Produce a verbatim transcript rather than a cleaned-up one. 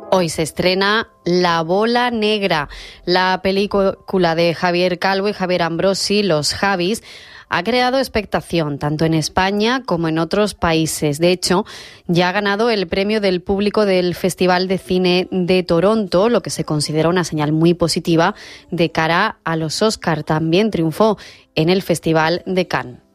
Hoy se estrena La Bola Negra, la película de Javier Calvo y Javier Ambrosi, Los Javis. Ha creado expectación tanto en España como en otros países. De hecho, ya ha ganado el premio del público del Festival de Cine de Toronto, lo que se considera una señal muy positiva de cara a los Oscar. También triunfó en el Festival de Cannes.